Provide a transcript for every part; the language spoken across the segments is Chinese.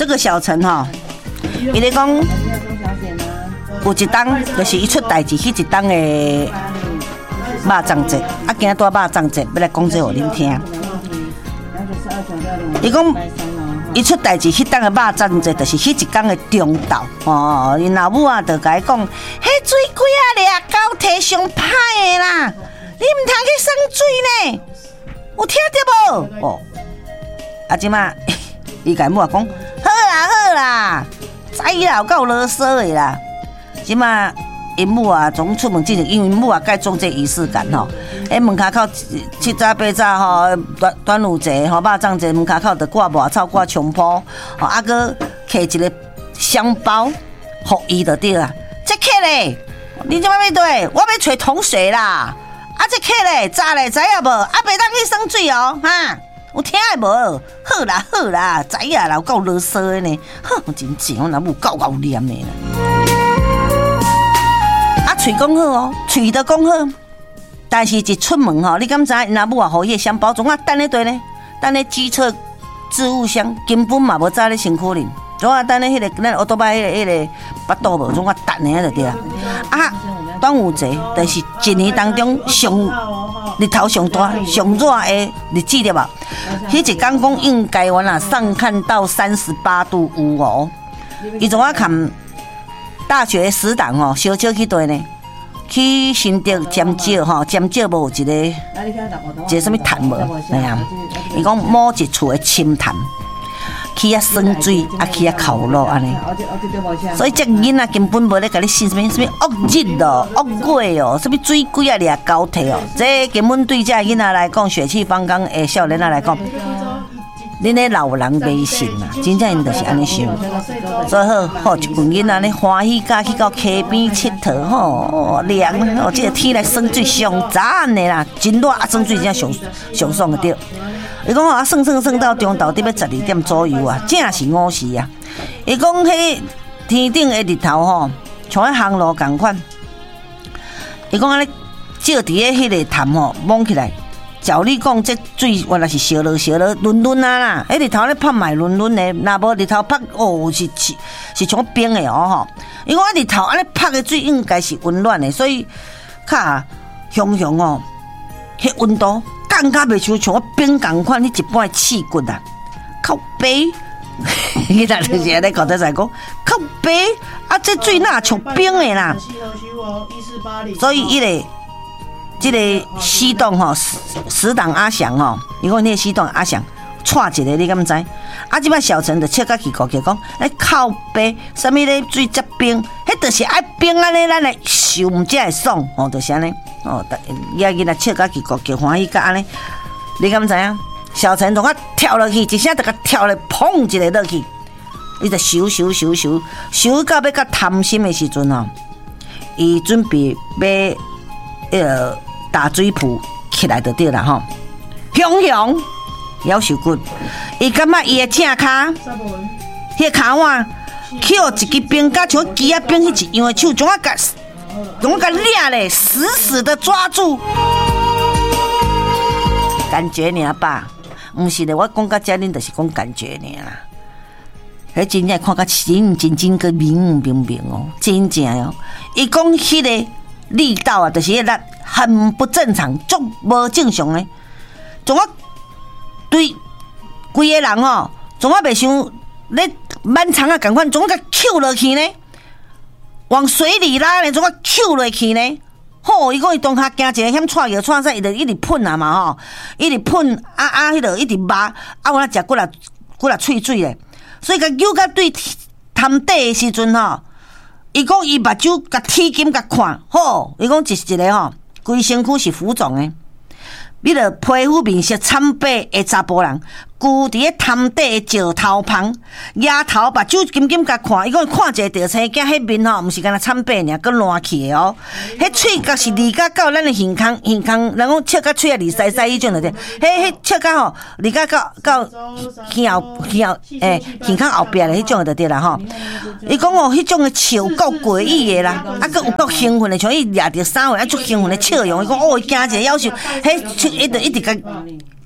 这个小陈哈，伊咧讲有一档就是伊出代志，迄一档的肉粽节，啊，今仔带肉粽节要来讲这互恁听。伊讲伊出代志，迄档的肉粽节就是迄一天的中昼哦。因老母啊，就甲伊讲，迄水鬼啊，掠高体上歹的啦，你唔通去生水呢，有听到无？哦，啊，即马伊甲母啊讲，好啦好啦，知啦，有够啰嗦的啦。即马因母啊，总出门之前，因为母啊该做这仪式感吼。喺门口口七早八早吼，端午节吼，肉粽节门口口就挂麻草、挂菖蒲，吼，啊个摕一个香包，互伊就对啦。这客咧，你即摆要对，我要找同学啦。啊，这客咧，早咧知影无？啊，袂当去生水哦，哈，有听的无？好啦好啦，知影啦，有够啰嗦的呢，哼，真正我若有够念的啦。啊，嘴讲好哦，嘴都讲好。但是一出门吼，你敢知？因阿母啊，互伊香包总啊等咧对呢，等咧机车置物箱根本嘛无早咧身躯哩，总啊等咧迄个咱奥多巴迄个巴肚无，总啊等咧就对啦。啊，端午节就是一年当中日头上大、上热的日子对吧？迄一天讲应该完啦，上看到38度有哦。伊总啊看大学死党吼，小少去对呢。去新竹尖椒吼，尖椒无有一个什么潭无？哎呀，伊讲某一厝的深潭，去啊酸水，啊去啊烤肉安尼。所以这囡仔根本无咧甲你信什么恶日哦、恶鬼哦、什么水鬼啊、掠高体哦，这根本对这囡仔来讲，血气方刚的少年仔来讲。恁咧老人迷信啦，真正因就是安尼想。最好，一群囡仔咧欢喜甲去到溪边佚佗吼，凉哦，这个天来生水上赞的啦，真热啊，生水真上爽的对。伊讲啊，算到中昼得要12点左右啊，正是午时啊。伊讲迄天顶的日头吼，像迄航路共款。伊讲安尼照伫咧迄个潭吼，望起来。照你讲，这水原来是烧落润啊啦！迄日头咧拍卖润的，若无日头拍哦是像冰的哦吼。因为日头安尼拍的水应该是温暖的，所以较香哦，迄温度降甲袂像冰共款，迄一般的刺骨啊，靠背。伊那就是安尼搞得在讲靠背啊，这水哪像冰的啦？所以伊个。这个死党吼，死党阿翔吼，伊讲迄个死党阿翔，踹一个你敢知？啊，即摆小陈就笑甲气鼓气讲，靠背，啥物咧水遮冰，迄就是爱冰安尼，咱来受毋才会爽，吼，就是安尼，哦，囡仔笑甲气鼓气欢喜甲安尼，你敢知影？小陈从我跳落去，一声就甲跳落，砰一个落去，伊就收到要甲贪心的时阵吼，伊准备要大水壶起来就对啦吼，雄夭寿骨，伊感觉伊的正骹，迄个骹腕，去互一支冰甲像鸡仔冰迄一样的手，将我甲抓咧，死的抓住，感觉尔吧？毋是咧，我讲到遮，恁就是讲感觉尔啦。迄真正看甲真个明哦，真正哦。伊讲迄个力道啊，就是迄力很不正常，足无正常的。从我对规个人吼，从我袂想咧满长啊，共款，从我甲扣落去呢，往水里拉呢，从我扣落去呢。吼，伊讲伊当下惊一个险踹伊就一直喷啊嘛吼，一直喷迄个一直抹，我那食骨啦喙水咧，所以甲揪甲对潭底的时阵吼，伊讲伊目睭甲铁金甲看，吼，伊讲一个吼，规身躯是浮肿的，你着皮肤面色惨白的查甫人。居伫咧潭底的石头旁，额头目睭金甲看，伊讲看一个着青囝，迄面吼，毋是干那惨白尔，佮烂去的哦。迄嘴角是离甲到咱的耳孔，人讲笑甲嘴啊离西迄种着对。迄笑甲吼，离甲到耳孔后壁的迄种着对啦吼。伊讲哦，迄种的笑够诡异的啦，啊，佮有够兴奋的，像伊掠着衫货，啊，足兴奋的笑容。伊讲哦，伊惊一个夭寿，迄一直甲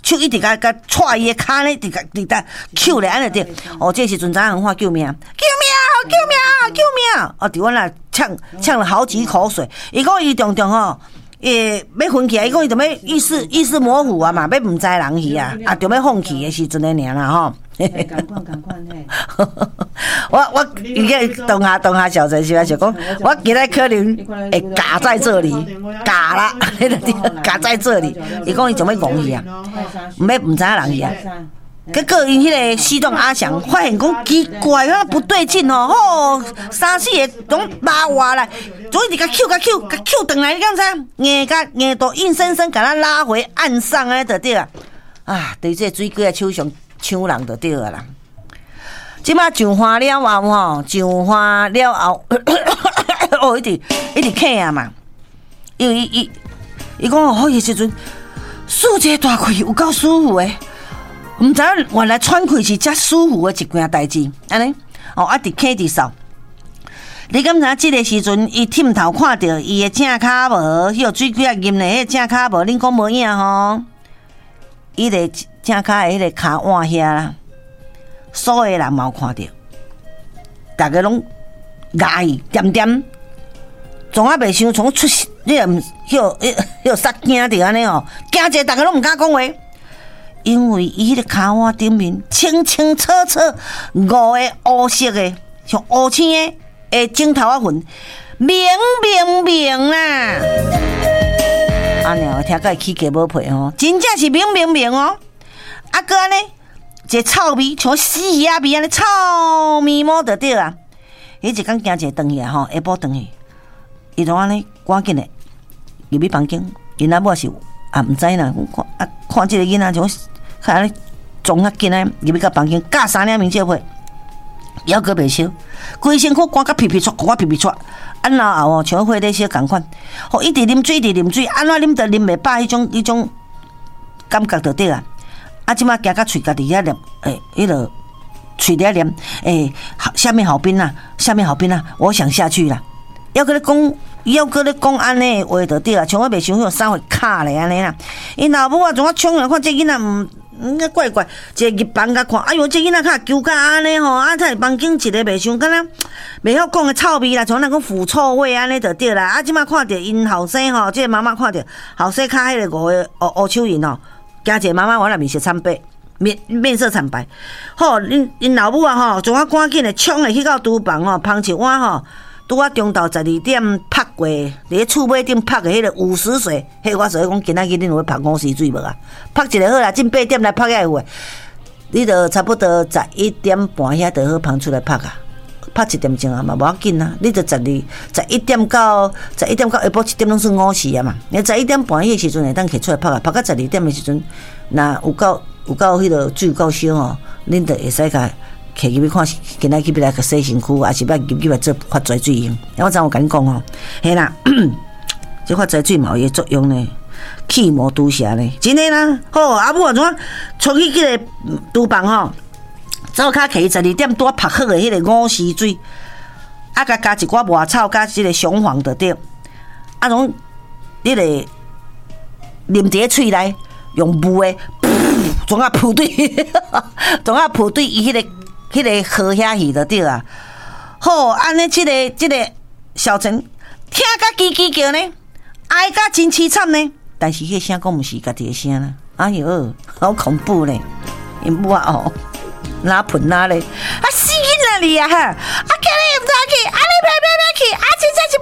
手一直甲踹伊的骹呢，直甲扣咧安尼对。哦，这时阵知影喊救命，救命，救命，救命！哦，伫阮那呛了好几口水。伊讲伊常常吼。要分起来，伊讲伊就要意识模糊啊嘛，要唔知人去啊，就要放弃的时阵的尔啦吼。赶快嘿！我伊个动下小陈是就讲，我今日可能会夹在这里，夹啦，夹在这里。伊讲伊就要讲去啊，唔知人去啊。结果因迄个西装阿翔发现讲奇怪啊，不对劲哦，吼三四个拢拉活来，总一直甲扣转来，你敢知？硬都硬生生甲咱拉回岸上安尼就对啊！啊，伫这水鬼的手上抢人就对啊啦。即摆上花了后吼，上花了后，哦，一直咳啊嘛，因为伊讲哦，迄时阵舒这大气有够舒服诶。唔知原来喘气是遮舒服的一件代志，安尼哦，啊，伫咳伫扫。你敢知即个时阵，伊忝头看到伊的正骹无，迄个水鬼啊阴咧，迄正骹无，恁讲无影吼？伊个正骹的迄个骹腕遐啦，所有人嘛有看到，大家拢压伊点点，从啊袂想从出，你又迄杀惊着安尼哦，惊者大家拢毋敢讲话。因为伊迄个骹腕顶面清清楚楚5个乌色的，像乌青的枕头仔痕，明啦！安尼听甲起价无配哦，真正是明哦。啊，搁安尼一个臭味，像死鱼仔味安尼臭咪摸就对啊！迄一工惊者转去吼，下晡转去，伊就安尼赶紧的入去房间，因阿某是毋知啦，看即个囡仔像。看你撞啊紧啊，入去到房间，加3两面照片，腰搁袂烧，规身躯赶甲皮出，赶皮出，安老后哦，像火在烧共款，吼一直啉水，安怎啉都啉袂饱，迄种感觉就对啊。啊，即马行到喙家己遐念，迄个喙底念，下面好冰啊，我想下去啦。要跟你讲安尼的话就对啊，像我袂想迄3回卡咧安尼啦。因老母啊，从我冲来看这囡仔怪，一个入房甲看，哎哟，这囡仔较揪甲安尼吼，啊，在房间一个袂想，敢若袂晓讲的臭味啦，像咱讲腐臭味安尼就对啦。啊，即马看着因后生吼，这个妈妈看着后生骹迄个5个乌手印吼，惊一个妈妈我那面色惨白，面色惨白。好，因老母啊吼，从我赶紧的冲的去到厨房吼，捧一碗吼。拄啊中昼12点拍过，伫厝尾顶拍的迄个50水，迄我所以讲今仔日恁有要拍5时水无啊？拍一个好啦，进8点来拍遐有诶，你着差不多11点半遐就好捧出来拍啊，拍1点钟啊嘛，无要紧啊，你着11点到下晡1点拢算5时啊嘛，你11点半迄个时阵会当摕出来拍啊，拍到12点的时阵，若有够迄个水够烧吼，恁着会使甲。摕入去看，今仔去要来个洗身躯，还是要入去来做发财水用？我昨有甲你讲吼，嘿啦，这发财水嘛有伊个作用呢，气魔毒邪呢，真诶啦。好，阿母啊，怎啊冲去迄个厨房吼，早卡摕12点多拍好诶迄个5时水，啊，加一寡抹草，加即个雄黄就对，啊，种迄个啉伫个喙内，用雾诶，总啊扑对，总啊扑对伊迄个。迄个河遐去就对啊，好，安尼即个小陈听甲叽叽叫呢，哀甲真凄惨呢。但是迄个声讲毋是家己的声啦，哎哟，好恐怖呢！因母啊哦，哪喷哪咧？啊死囡仔你啊哈！啊今日毋知去，啊你别去，啊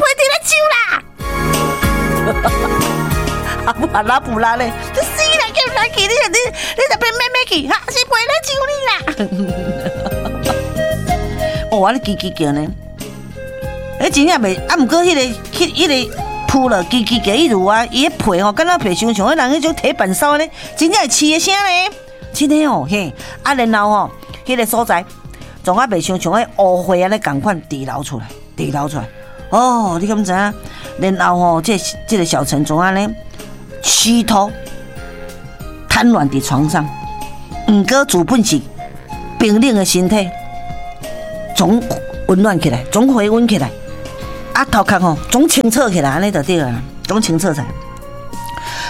真正是陪伫咧酒啦！啊不啊哪不啦咧？这死囡仔叫哪去？你特别去，哈是陪咧酒你啦！哦，安尼叽叽叫呢？真正袂啊，毋过迄个扑了叽叽叫，伊如啊，伊迄皮吼，敢若皮伤像迄人迄种铁板烧呢，真正会刺的声呢。真的哦，嘿，啊，然后吼，迄个所在，从啊袂像迄乌灰安尼共款地流出来。哦，你敢知影？然后吼，这个小陈从安尼虚脱瘫软伫床上，毋过自本是冰冷的身体。总温暖起来，总回温起来，啊头壳吼总清澈起来，安尼就对了，总清澈起来。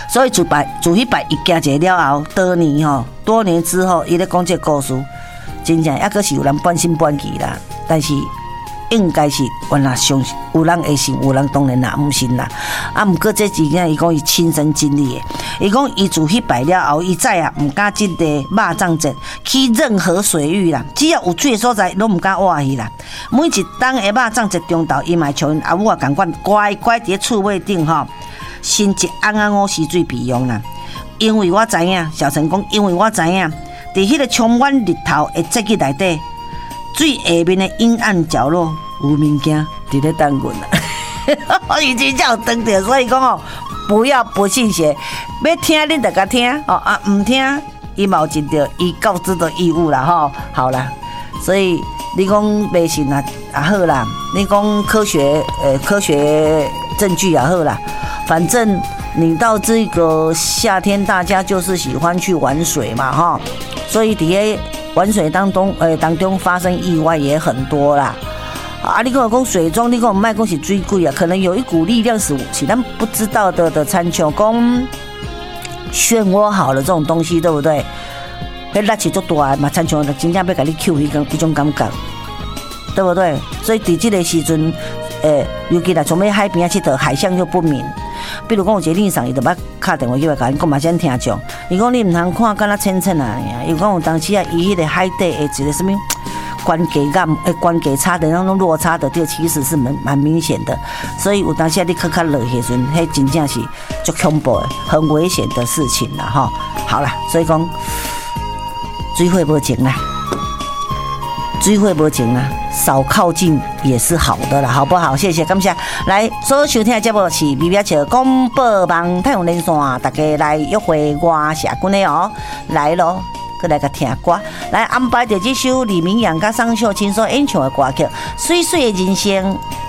所以自迄摆伊行一个了后，多年之后，伊咧讲这个故事，真正还阁是有人半信半疑啦。但是应该是原来相信，有人会信，有人当然啦唔信啦。啊，毋过这真正伊讲伊亲身经历的，伊讲伊自迄摆了后，伊再也唔敢进个肉粽节去任何水域啦，只要有水的所在，拢唔敢活去啦。每一当个肉粽节中昼，伊嘛像因阿母啊共款，乖乖伫厝尾顶吼，伸一红红乌溪水鼻用啦。因为我知影，小陈讲，因为我知影，伫迄个充满日头的节日内底，最下面的阴暗角落有物件伫咧等阮啦。我以前才有当着，所以讲哦，不要不信邪，要听你就甲听哦啊，唔听伊嘛有尽着伊告知的义务啦吼。好啦，所以你讲迷信啊也好啦，你讲科学证据也好啦，反正。你到这个夏天，大家就是喜欢去玩水嘛，哈，所以底下玩水当中发生意外也很多啦。啊，你跟我讲水中，你跟我卖讲是水鬼啊，可能有一股力量是咱不知道的参像讲漩涡好了这种东西，对不对？迄力气足大嘛，参像真正要给你扣迄种感觉，对不对？所以伫这个时阵，尤其啦，从要海边去佗海象就不明。比如讲，有一个理事长，伊就捌敲电话叫我甲因讲嘛，先听众。伊讲你唔通看敢若浅浅啊，伊讲有当时啊，伊迄个海底的一个什么关节感、关节差的那种落差的，这其实是蛮明显的。所以有当时啊，你较落时阵，迄真正是足恐怖的、很危险的事情啦，吼。好啦，所以讲水火无情啦。水火无情啊，少靠近也是好的啦，好不好？谢谢，感谢。来，所有收听的节目是美妙笑广播网太阳连线，大家来约会我社群的哦，来咯，过来个听歌，来安排着这首李明阳甲张秀清所演唱的歌曲《水水的人生》。